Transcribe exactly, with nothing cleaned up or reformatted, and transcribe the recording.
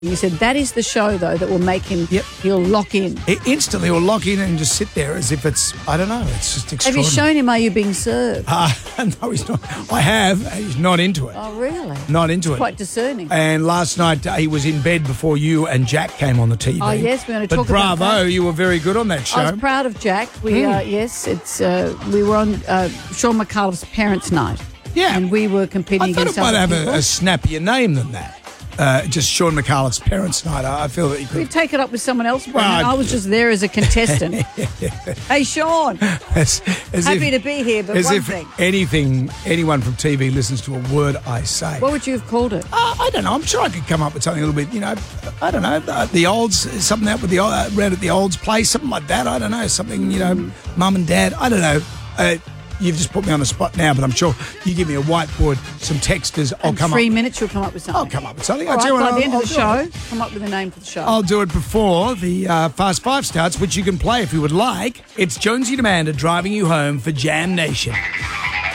You said that is the show, though, that will make him, Yep. he'll lock in. It instantly will lock in and just sit there as if it's, I don't know, it's just Have extraordinary. you shown him Are You Being Served? Uh, no, he's not. I have. He's not into it. Oh, really? Not into it. Quite discerning. And last night uh, he was in bed before you and Jack came on the T V. Oh, yes, we're going to But talk about bravo, that. you were very good on that show. I was proud of Jack. We, uh, yes, it's uh, we were on uh, Sean McAuliffe's parents' night. Yeah. And we were competing I thought against it might other have people. a, a snappier name than that. Uh, just Sean McAuliffe's parents' night. I I feel that you We could. take it up with someone else, Brendan. Well, I was just there as a contestant. Hey, Sean, As, as happy if, to be here, but as one if thing. anything, anyone from T V listens to a word I say. What would you have called it? Uh, I don't know. I'm sure I could come up with something a little bit, you know, I don't know, uh, the olds, something out with the uh, around at the olds place, something like that. I don't know, something, you know, mum and dad. I don't know. Uh, you've just put me on the spot now, but I'm sure you give me a whiteboard, some texters, I'll In come three up. minutes, you'll come up with something. I'll come up with something. All I'll right, tell you by what, the end I'll- of the I'll do show, it. come up with a name for the show. I'll do it before the uh, Fast Five starts, which you can play if you would like. It's Jonesy Demander driving you home for Jam Nation.